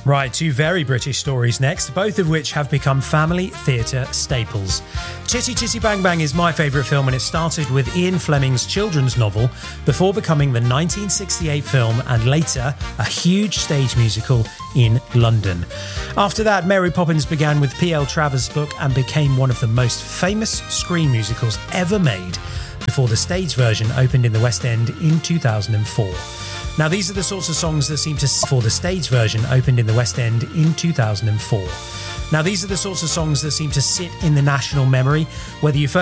Right, two very British stories next, both of which have become family theatre staples. Chitty Chitty Bang Bang is my favourite film, and it started with Ian Fleming's children's novel before becoming the 1968 film and later a huge stage musical in London. After that, Mary Poppins began with P.L. Travers' book and became one of the most famous screen musicals ever made before the stage version opened in the West End in 2004. Now, these are the sorts of songs that seem to... For the stage version opened in the West End in 2004. Now, these are the sorts of songs that seem to sit in the national memory, whether you first